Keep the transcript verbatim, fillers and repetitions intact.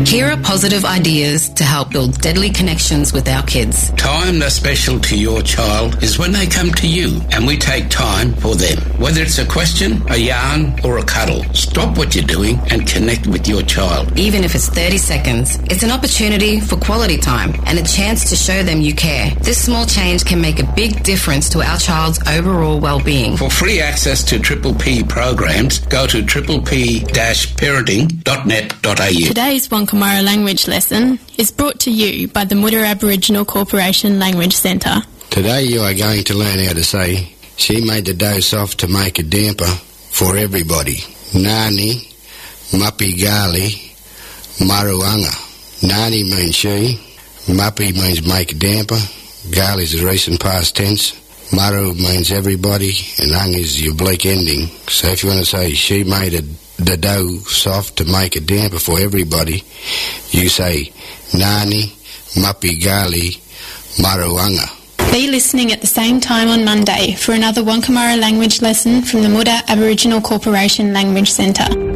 Here are positive ideas to help build deadly connections with our kids. Time that's special to your child is when they come to you and we take time for them. Whether it's a question, a yarn or a cuddle, stop what you're doing and connect with your child. Even if it's thirty seconds, it's an opportunity for quality time and a chance to show them you care. This small change can make a big difference to our child's overall well-being. For free access to Triple P programs, go to triple p dash parenting dot net dot a u. Today's Wankamara language lesson is brought to you by the Mutter Aboriginal Corporation Language Centre. Today you are going to learn how to say, she made the dough soft to make a damper for everybody. Nani, Mapi Gali, Maruanga. Nani means she, Mapi means make a damper, Gali is the recent past tense, Maru means everybody, and Ang is the oblique ending. So if you want to say, she made a, the dough soft to make a damper for everybody, you say, Nani, Mapi Gali, Maruanga. Be listening at the same time on Monday for another Wankamara language lesson from the Mutter Aboriginal Corporation Language Centre.